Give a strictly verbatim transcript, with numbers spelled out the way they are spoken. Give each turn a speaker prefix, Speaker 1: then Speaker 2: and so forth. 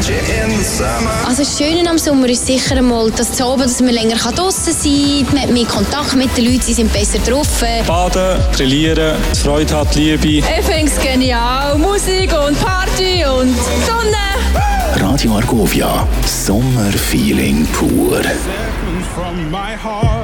Speaker 1: Also das Schöne am Sommer ist sicher einmal, dass zu oben, dass man länger draussen sein kann, man hat mehr Kontakt mit den Leuten, sie sind besser drauf.
Speaker 2: Baden, grillieren, Freude hat, Liebe.
Speaker 3: Ich finde es genial. Musik und Party und Sonne.
Speaker 4: Radio Argovia, Sommerfeeling pur.